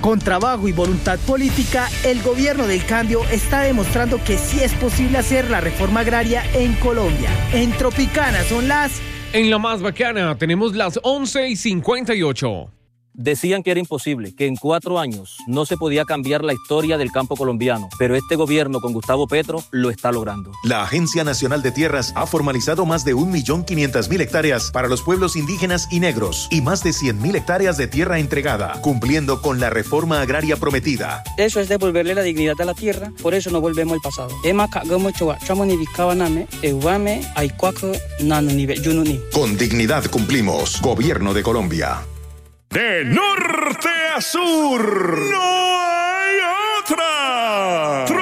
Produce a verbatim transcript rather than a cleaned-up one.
Con trabajo y voluntad política, el gobierno del cambio está demostrando que sí es posible hacer la reforma agraria en Colombia. En Tropicana son las... En la más bacana tenemos las once y cincuenta y ocho. Decían que era imposible, que en cuatro años no se podía cambiar la historia del campo colombiano, pero este gobierno con Gustavo Petro lo está logrando. La Agencia Nacional de Tierras ha formalizado más de un millón quinientas mil hectáreas para los pueblos indígenas y negros y más de cien mil hectáreas de tierra entregada, cumpliendo con la reforma agraria prometida. Eso es devolverle la dignidad a la tierra, por eso no volvemos al pasado. Con dignidad cumplimos. Gobierno de Colombia. De norte a sur, ¡no!